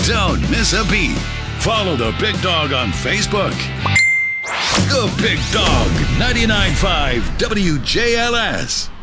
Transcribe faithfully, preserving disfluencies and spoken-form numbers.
Don't miss a beat. Follow the Big Dog on Facebook. The Big Dog, ninety-nine point five W J L S.